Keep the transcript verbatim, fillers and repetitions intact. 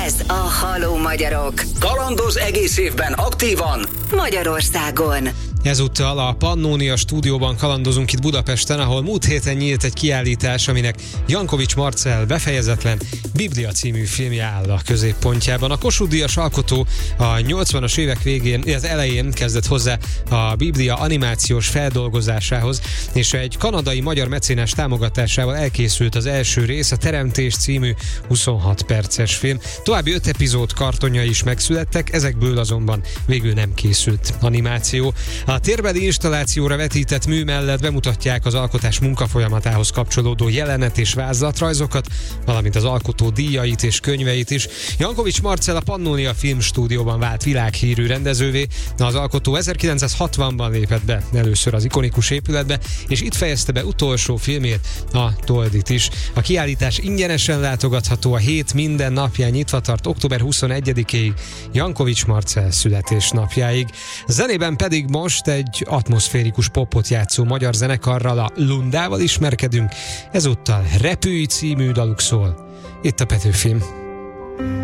Ez a Halló Magyarok. Kalandoz egész évben aktívan Magyarországon. Ezúttal a Pannónia stúdióban kalandozunk itt Budapesten, ahol múlt héten nyílt egy kiállítás, aminek Jankovics Marcell befejezetlen Biblia című filmje áll a középpontjában. A Kossuth-díjas alkotó a nyolcvanas évek végén, az elején kezdett hozzá a Biblia animációs feldolgozásához, és egy kanadai magyar mecénás támogatásával elkészült az első rész, a Teremtés című huszonhat perces film. További öt epizód kartonjai is megszülettek, ezekből azonban végül nem készült animáció. A térbeli installációra vetített mű mellett bemutatják az alkotás munkafolyamatához kapcsolódó jelenet és vázlatrajzokat, valamint az alkotó díjait és könyveit is. Jankovics Marcell a Pannónia Filmstúdióban vált világhírű rendezővé. Az alkotó ezerkilencszázhatvanban lépett be először az ikonikus épületbe, és itt fejezte be utolsó filmét, a Toldit is. A kiállítás ingyenesen látogatható, a hét minden napján nyitva tart október huszonegyedikéig, Jankovics Marcell születésnapjáig. Zenében pedig most egy atmoszférikus popot játszó magyar zenekarral, a Lundával ismerkedünk, ezúttal Repülj című daluk szól. Itt a Petőfim.